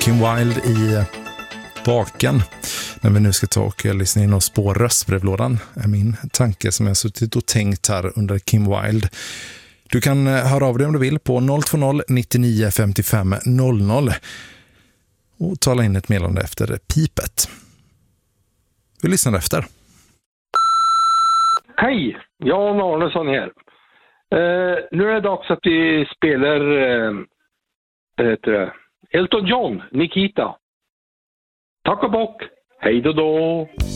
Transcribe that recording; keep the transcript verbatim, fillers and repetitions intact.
Kim Wilde i baken. När vi nu ska ta och lyssna in oss på röstbrevlådan är min tanke som jag suttit och tänkt här under Kim Wilde. Du kan höra av dig om du vill på noll två noll nittionio femtiofem noll noll och tala in ett meddelande efter pipet. Vi lyssnar efter. Hej, Jan Arnesson här. Uh, nu är det dags att vi spelar uh, heter det, Elton John, Nikita. Tack och bock. Hej då då.